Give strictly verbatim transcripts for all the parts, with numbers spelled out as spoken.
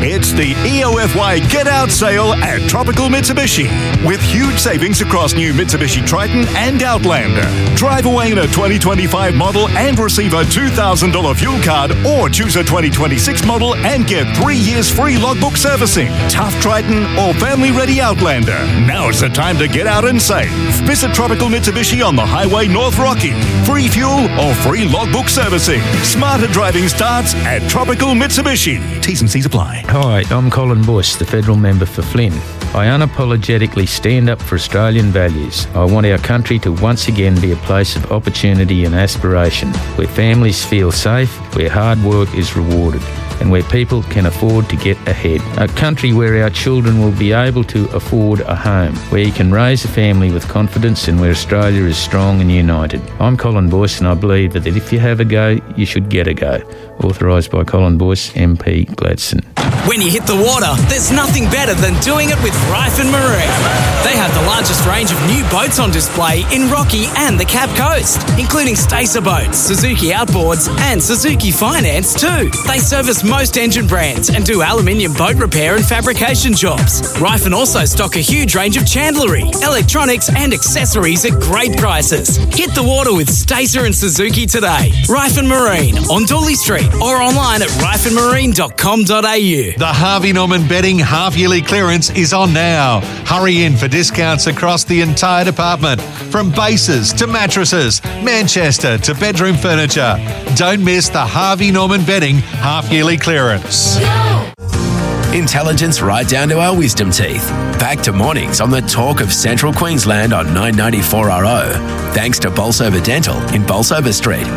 It's the E O F Y Get Out sale at Tropical Mitsubishi. With huge savings across new Mitsubishi Triton and Outlander. Drive away in a twenty twenty-five model and receive a two thousand dollars fuel card, or choose a twenty twenty-six model and get three years free logbook servicing. Tough Triton or family-ready Outlander. Now's the time to get out and save. Visit Tropical Mitsubishi on the Highway North Rocky. Free fuel or free logbook servicing. Smarter driving starts at Tropical Mitsubishi. T's and C's apply. Hi, I'm Colin Bush, the federal member for Flynn. I unapologetically stand up for Australian values. I want our country to once again be a place of opportunity and aspiration, where families feel safe, where hard work is rewarded, and where people can afford to get ahead. A country where our children will be able to afford a home, where you can raise a family with confidence, and where Australia is strong and united. I'm Colin Boyce, and I believe that if you have a go, you should get a go. Authorised by Colin Boyce, M P Gladstone. When you hit the water, there's nothing better than doing it with Rife and Marine. They have the largest range of new boats on display in Rocky and the Cape Coast, including Stacer boats, Suzuki Outboards, and Suzuki Finance too. They service most engine brands and do aluminium boat repair and fabrication jobs. Rife and also stock a huge range of chandlery, electronics, and accessories at great prices. Hit the water with Stacer and Suzuki today. Rife and Marine on Dooley Street or online at rife and marine dot com dot a u. The Harvey Norman Bedding half-yearly clearance is on now. Hurry in for discounts across the entire department, from bases to mattresses, Manchester to bedroom furniture. Don't miss the Harvey Norman Bedding half-yearly clearance. Intelligence right down to our wisdom teeth. Back to mornings on the talk of Central Queensland on nine ninety-four R O. Thanks to Bolsover Dental in Bolsover Street.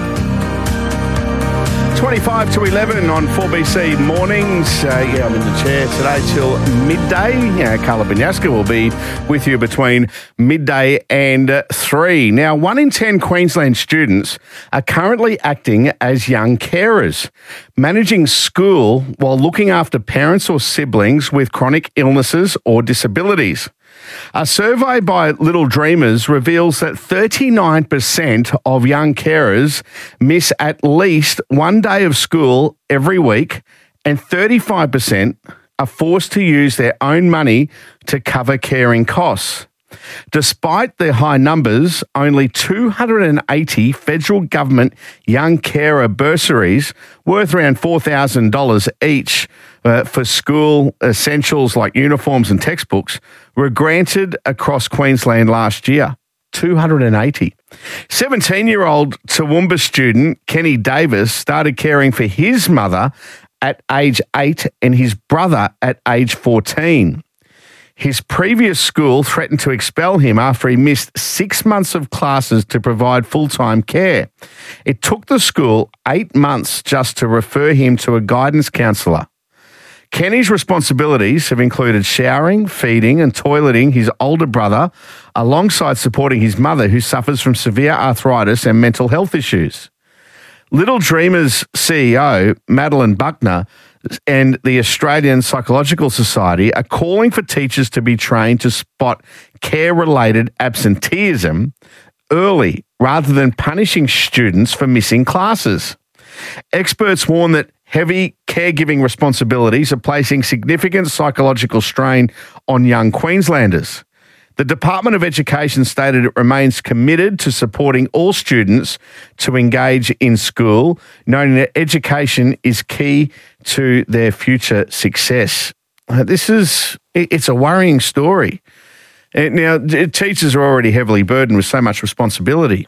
twenty-five to eleven on four B C mornings. Uh, yeah, I'm in the chair today till midday. Uh, Carla Banyaska will be with you between midday and uh, three. Now, one in ten Queensland students are currently acting as young carers, managing school while looking after parents or siblings with chronic illnesses or disabilities. A survey by Little Dreamers reveals that thirty-nine percent of young carers miss at least one day of school every week, and thirty-five percent are forced to use their own money to cover caring costs. Despite the high numbers, only two hundred eighty federal government young carer bursaries, worth around four thousand dollars each uh, for school essentials like uniforms and textbooks, were granted across Queensland last year. two hundred eighty. seventeen-year-old Toowoomba student Kenny Davis started caring for his mother at age eight and his brother at age fourteen. His previous school threatened to expel him after he missed six months of classes to provide full-time care. It took the school eight months just to refer him to a guidance counsellor. Kenny's responsibilities have included showering, feeding and toileting his older brother, alongside supporting his mother, who suffers from severe arthritis and mental health issues. Little Dreamers C E O, Madeline Buckner, and the Australian Psychological Society are calling for teachers to be trained to spot care-related absenteeism early rather than punishing students for missing classes. Experts warn that heavy caregiving responsibilities are placing significant psychological strain on young Queenslanders. The Department of Education stated it remains committed to supporting all students to engage in school, noting that education is key to their future success. Uh, this is, it's a worrying story. Uh, now, teachers are already heavily burdened with so much responsibility.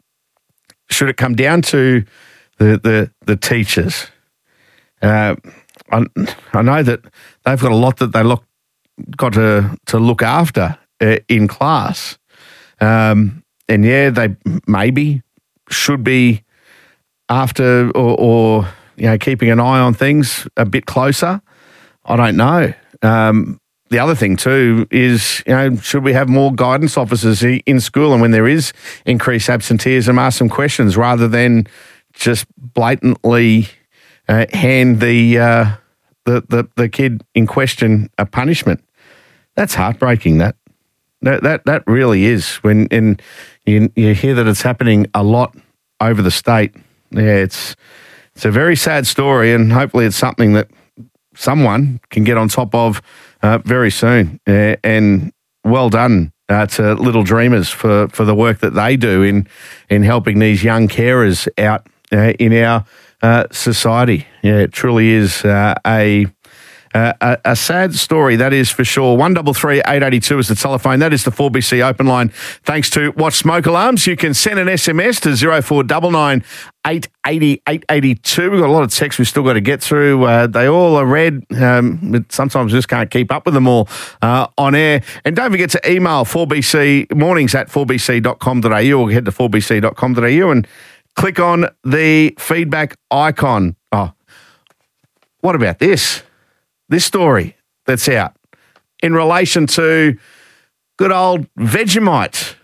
Should it come down to the the, the teachers? Uh, I, I know that they've got a lot that they look, got to, to look after uh, in class. Um, and yeah, they maybe should be after or, or, you know, keeping an eye on things a bit closer. I don't know. Um, the other thing too is, you know, should we have more guidance officers in school, and when there is increased absenteeism, ask some questions rather than just blatantly uh, hand the, uh, the the the kid in question a punishment. That's heartbreaking. That that that, that really is. When and you you hear that it's happening a lot over the state. Yeah, it's it's a very sad story, and hopefully it's something that someone can get on top of uh, very soon. Uh, and well done uh, to Little Dreamers for, for the work that they do in, in helping these young carers out uh, in our uh, society. Yeah, it truly is uh, a... Uh, a, a sad story, that is for sure. one three three, eight eight two is the telephone. That is the four B C open line. Thanks to Watch Smoke Alarms. You can send an S M S to zero four nine nine, eight eight zero, eight eight two. We've got a lot of texts we've still got to get through. Uh, they all are read, um, but sometimes we just can't keep up with them all uh, on air. And don't forget to email four B C mornings at four b c dot com dot a u or head to four b c dot com dot a u and click on the feedback icon. Oh, what about this? This story that's out in relation to good old Vegemite.